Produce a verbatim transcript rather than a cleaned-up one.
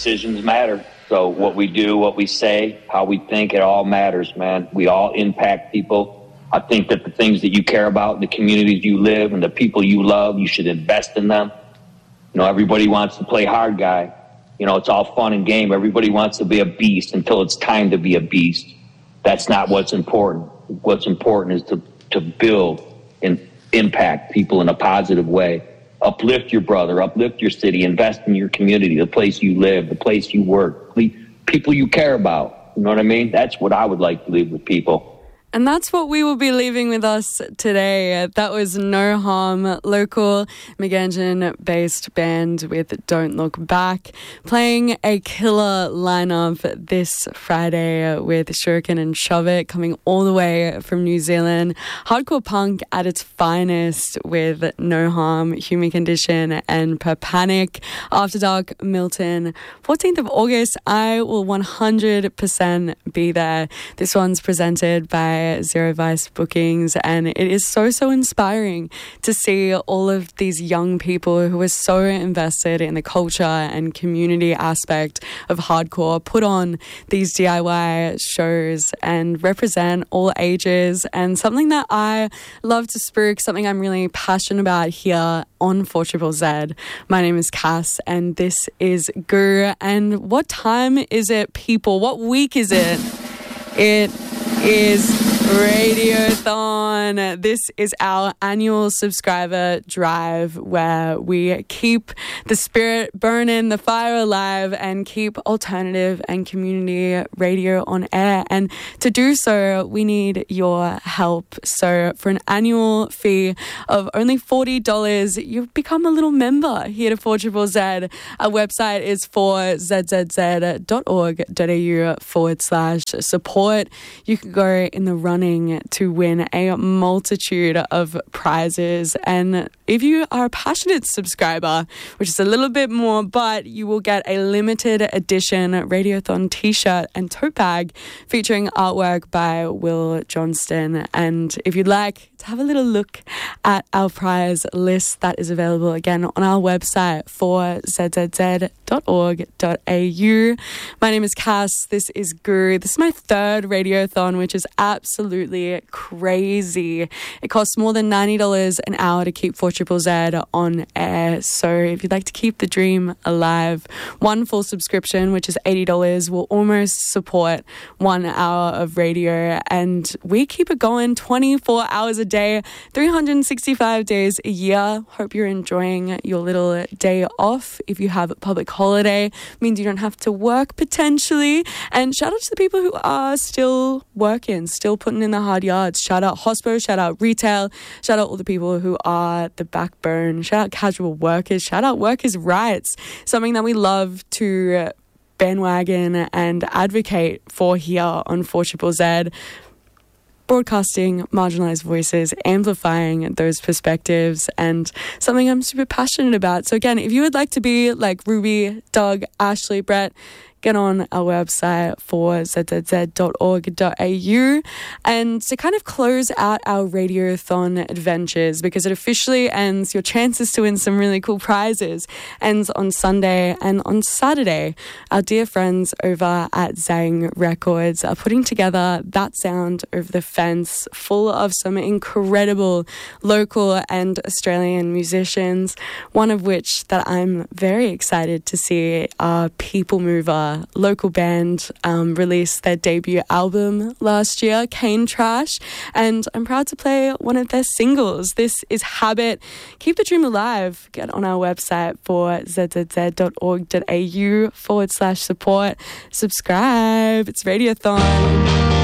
decisions matter. So what we do, what we say, how we think, it all matters, man. We all impact people. I think that the things that you care about, the communities you live and the people you love, you should invest in them. You know, everybody wants to play hard guy. You know, it's all fun and game. Everybody wants to be a beast until it's time to be a beast. That's not what's important. What's important is to, to build and impact people in a positive way. Uplift your brother, uplift your city, invest in your community, the place you live, the place you work, people you care about. You know what I mean? That's what I would like to leave with people. And that's what we will be leaving with us today. That was No Harm, local Meganjin-based band with Don't Look Back, playing a killer lineup this Friday with Shuriken and Shove It, coming all the way from New Zealand. Hardcore punk at its finest with No Harm, Human Condition and Per Panic. After Dark, Milton. fourteenth of August, I will one hundred percent be there. This one's presented by Zero Vice Bookings, and it is so so inspiring to see all of these young people who are so invested in the culture and community aspect of hardcore put on these D I Y shows and represent all ages, and something that I love to spruik, something I'm really passionate about here on four Z Z. My name is Cass and this is Guru. And what time is it, people? What week is it? It is Radiothon. This is our annual subscriber drive where we keep the spirit burning, the fire alive, and keep alternative and community radio on air. And to do so, we need your help. So for an annual fee of only forty dollars, you become a little member here to four Z Z. Our website is four z z z dot org dot a u forward slash support. You can go in the running to win a multitude of prizes, and if you are a passionate subscriber, which is a little bit more, but you will get a limited edition Radiothon t-shirt and tote bag featuring artwork by Will Johnston. And if you'd like to have a little look at our prize list, that is available again on our website four z z z dot org dot a u. My name is Cass. This is Guru. This is my third Radiothon, which is absolutely crazy. It costs more than ninety dollars an hour to keep four Z Z on air. So if you'd like to keep the dream alive, one full subscription, which is eighty dollars, will almost support one hour of radio. And we keep it going twenty-four hours a day, three hundred sixty-five days a year. Hope you're enjoying your little day off. If you have a public holiday, means you don't have to work potentially. And shout out to the people who are still working, still putting in the hard yards. Shout out hospo, shout out retail, shout out all the people who are the backbone, shout out casual workers, shout out workers' rights, something that we love to bandwagon and advocate for here on four Z Z. Broadcasting marginalized voices, amplifying those perspectives, and something I'm super passionate about. So again, if you would like to be like Ruby, Doug, Ashley, Brett, get on our website four z z z dot org dot a u. And to kind of close out our Radiothon adventures, because it officially ends, your chances to win some really cool prizes ends on Sunday. And on Saturday, our dear friends over at Zang Records are putting together That Sound Over the Fence, full of some incredible local and Australian musicians, one of which that I'm very excited to see are People Mover, local band, um, released their debut album last year, Cane Trash, and I'm proud to play one of their singles. This is Habit. Keep the dream alive. Get on our website for z z z dot org dot a u forward slash support. Subscribe. It's Radiothon.